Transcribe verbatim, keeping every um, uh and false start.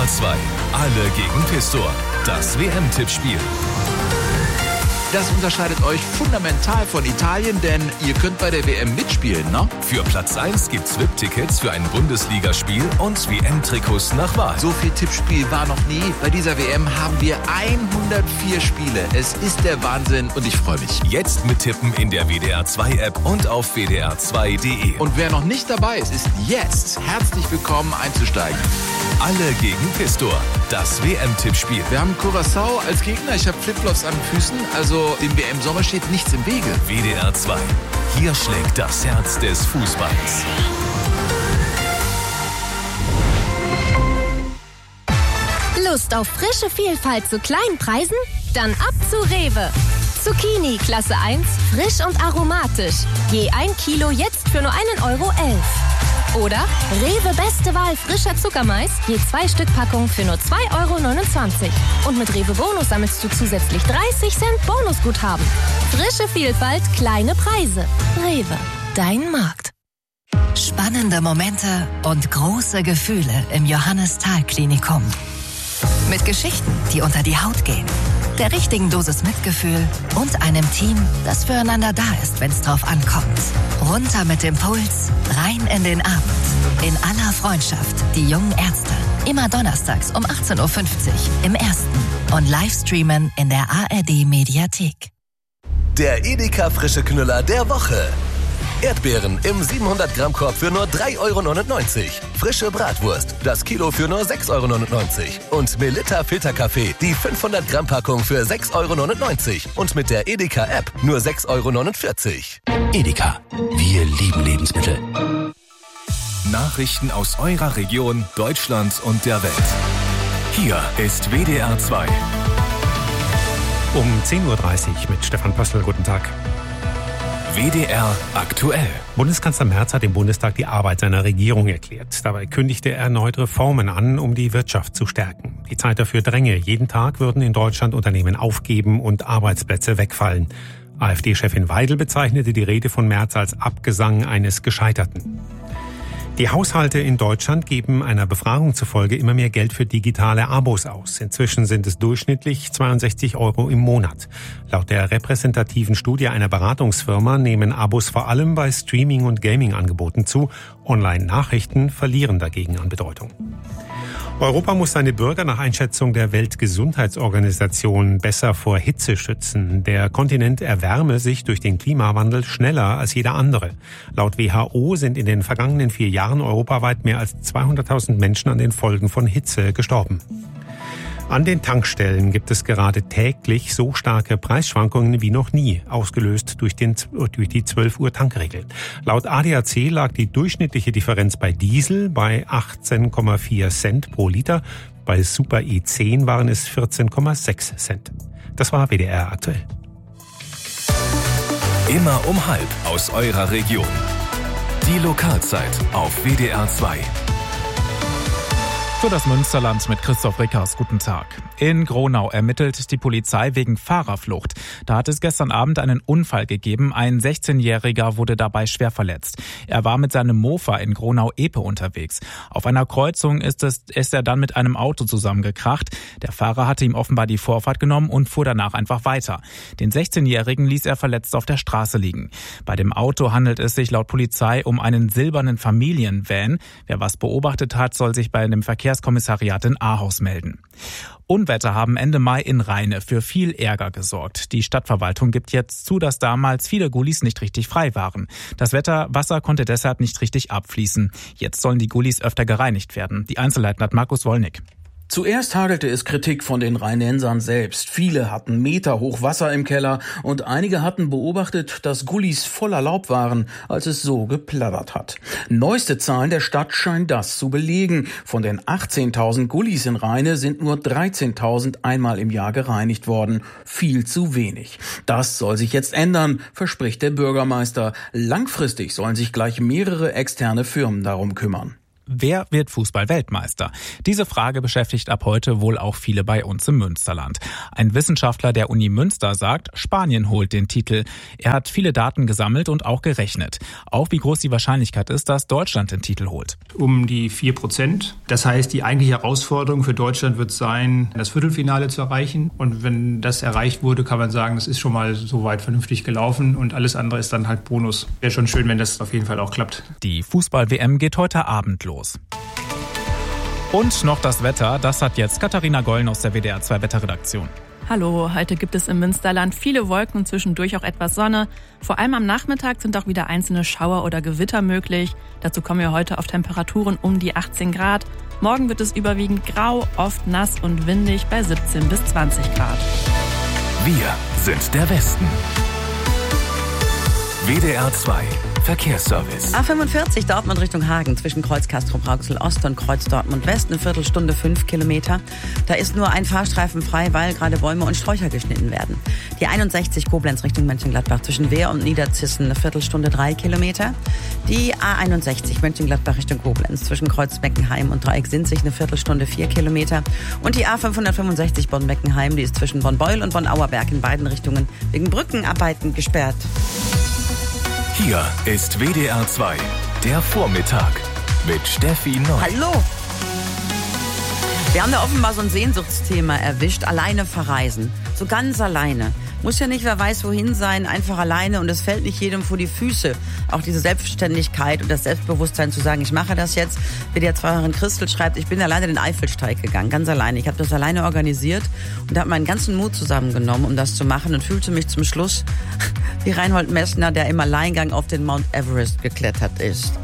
R zwei. Alle gegen Pistor. Das W M-Tippspiel. Das unterscheidet euch fundamental von Italien, denn ihr könnt bei der W M mitspielen, ne? Für Platz eins gibt's V I P-Tickets für ein Bundesligaspiel und W M-Trikots nach Wahl. So viel Tippspiel war noch nie. Bei dieser W M haben wir hundertvier Spiele. Es ist der Wahnsinn und ich freue mich. Jetzt mittippen in der W D R zwei App und auf w d r zwei punkt d e. Und wer noch nicht dabei ist, ist jetzt herzlich willkommen einzusteigen. Alle gegen Pistor. Das W M-Tippspiel. Wir haben Curaçao als Gegner. Ich habe Flipflops an den Füßen. Also dem W M-Sommer steht nichts im Wege. W D R zwei. Hier schlägt das Herz des Fußballs. Lust auf frische Vielfalt zu kleinen Preisen? Dann ab zu Rewe. Zucchini Klasse eins, frisch und aromatisch. Je ein Kilo jetzt für nur einen Euro elf. Oder Rewe Beste Wahl frischer Zuckermais, je zwei Stück Packung für nur zwei Euro neunundzwanzig. Und mit Rewe Bonus sammelst du zusätzlich dreißig Cent Bonusguthaben. Frische Vielfalt, kleine Preise. Rewe, dein Markt. Spannende Momente und große Gefühle im Johannes-Thal-Klinikum. Mit Geschichten, die unter die Haut gehen, der richtigen Dosis Mitgefühl und einem Team, das füreinander da ist, wenn es drauf ankommt. Runter mit dem Puls, rein in den Abend. In aller Freundschaft, die jungen Ärzte. Immer donnerstags um achtzehn Uhr fünfzig im Ersten und Livestreamen in der A R D-Mediathek. Der Edeka Frische Knüller der Woche. Erdbeeren im siebenhundert Gramm Korb für nur drei Euro neunundneunzig. Frische Bratwurst, das Kilo für nur sechs Euro neunundneunzig. Und Melitta Filterkaffee, die fünfhundert Gramm Packung für sechs Euro neunundneunzig. Und mit der Edeka App nur sechs Euro neunundvierzig. Edeka, wir lieben Lebensmittel. Nachrichten aus eurer Region, Deutschland und der Welt. Hier ist W D R zwei. Um zehn Uhr dreißig mit Stefan Pössl. Guten Tag. W D R aktuell. Bundeskanzler Merz hat im Bundestag die Arbeit seiner Regierung erklärt. Dabei kündigte er erneut Reformen an, um die Wirtschaft zu stärken. Die Zeit dafür dränge. Jeden Tag würden in Deutschland Unternehmen aufgeben und Arbeitsplätze wegfallen. AfD-Chefin Weidel bezeichnete die Rede von Merz als Abgesang eines Gescheiterten. Die Haushalte in Deutschland geben einer Befragung zufolge immer mehr Geld für digitale Abos aus. Inzwischen sind es durchschnittlich zweiundsechzig Euro im Monat. Laut der repräsentativen Studie einer Beratungsfirma nehmen Abos vor allem bei Streaming- und Gaming-Angeboten zu. Online-Nachrichten verlieren dagegen an Bedeutung. Europa muss seine Bürger nach Einschätzung der Weltgesundheitsorganisation besser vor Hitze schützen. Der Kontinent erwärme sich durch den Klimawandel schneller als jeder andere. Laut W H O sind in den vergangenen vier Jahren europaweit mehr als zweihunderttausend Menschen an den Folgen von Hitze gestorben. An den Tankstellen gibt es gerade täglich so starke Preisschwankungen wie noch nie, ausgelöst durch, den, durch die zwölf Uhr Tankregel. Laut A D A C lag die durchschnittliche Differenz bei Diesel bei achtzehn Komma vier Cent pro Liter, bei Super E zehn waren es vierzehn Komma sechs Cent. Das war W D R aktuell. Immer um halb aus eurer Region. Die Lokalzeit auf W D R zwei. Für das Münsterland mit Christoph Rickers. Guten Tag. In Gronau ermittelt die Polizei wegen Fahrerflucht. Da hat es gestern Abend einen Unfall gegeben. Ein sechzehnjähriger wurde dabei schwer verletzt. Er war mit seinem Mofa in Gronau-Epe unterwegs. Auf einer Kreuzung ist, es, ist er dann mit einem Auto zusammengekracht. Der Fahrer hatte ihm offenbar die Vorfahrt genommen und fuhr danach einfach weiter. Den sechzehnjährigen ließ er verletzt auf der Straße liegen. Bei dem Auto handelt es sich laut Polizei um einen silbernen Familienvan. Wer was beobachtet hat, soll sich bei dem Verkehrskommissariat in Ahaus melden. Unwetter haben Ende Mai in Rheine für viel Ärger gesorgt. Die Stadtverwaltung gibt jetzt zu, dass damals viele Gullis nicht richtig frei waren. Das Wetter, Wasser konnte deshalb nicht richtig abfließen. Jetzt sollen die Gullis öfter gereinigt werden. Die Einzelheiten hat Markus Wollnick. Zuerst hagelte es Kritik von den Rheinensern selbst. Viele hatten meterhoch Wasser im Keller und einige hatten beobachtet, dass Gullis voller Laub waren, als es so geplattert hat. Neueste Zahlen der Stadt scheinen das zu belegen. Von den achtzehntausend Gullis in Rheine sind nur dreizehntausend einmal im Jahr gereinigt worden. Viel zu wenig. Das soll sich jetzt ändern, verspricht der Bürgermeister. Langfristig sollen sich gleich mehrere externe Firmen darum kümmern. Wer wird Fußball-Weltmeister? Diese Frage beschäftigt ab heute wohl auch viele bei uns im Münsterland. Ein Wissenschaftler der Uni Münster sagt, Spanien holt den Titel. Er hat viele Daten gesammelt und auch gerechnet. Auch wie groß die Wahrscheinlichkeit ist, dass Deutschland den Titel holt. Um die vier Prozent. Das heißt, die eigentliche Herausforderung für Deutschland wird sein, das Viertelfinale zu erreichen. Und wenn das erreicht wurde, kann man sagen, das ist schon mal soweit vernünftig gelaufen und alles andere ist dann halt Bonus. Wäre schon schön, wenn das auf jeden Fall auch klappt. Die Fußball-W M geht heute Abend los. Und noch das Wetter, das hat jetzt Katharina Gollen aus der W D R zwei Wetterredaktion. Hallo, heute gibt es im Münsterland viele Wolken und zwischendurch auch etwas Sonne. Vor allem am Nachmittag sind auch wieder einzelne Schauer oder Gewitter möglich. Dazu kommen wir heute auf Temperaturen um die achtzehn Grad. Morgen wird es überwiegend grau, oft nass und windig bei siebzehn bis zwanzig Grad. Wir sind der Westen. W D R zwei Verkehrsservice. A fünfundvierzig Dortmund Richtung Hagen zwischen Kreuz Castrop-Rauxel Ost und Kreuz Dortmund West, eine Viertelstunde fünf Kilometer. Da ist nur ein Fahrstreifen frei, weil gerade Bäume und Sträucher geschnitten werden. Die einundsechzig Koblenz Richtung Mönchengladbach zwischen Wehr und Niederzissen, eine Viertelstunde drei Kilometer. Die A einundsechzig Mönchengladbach Richtung Koblenz zwischen Kreuz-Beckenheim und Dreieck-Sinzig, eine Viertelstunde vier Kilometer. Und die A fünfhundertfünfundsechzig Bonn-Beckenheim, die ist zwischen Bonn-Beul und Bonn-Auerberg in beiden Richtungen wegen Brückenarbeiten gesperrt. Hier ist W D R zwei, der Vormittag mit Steffi Neu. Hallo! Wir haben da offenbar so ein Sehnsuchtsthema erwischt, alleine verreisen. So ganz alleine. Muss ja nicht, wer weiß wohin sein, einfach alleine und es fällt nicht jedem vor die Füße. Auch diese Selbstständigkeit und das Selbstbewusstsein zu sagen, ich mache das jetzt. W D R zwei-Hörerin Christel schreibt, ich bin alleine den Eifelsteig gegangen, ganz alleine. Ich habe das alleine organisiert und habe meinen ganzen Mut zusammengenommen, um das zu machen und fühlte mich zum Schluss wie Reinhold Messner, der im Alleingang auf den Mount Everest geklettert ist.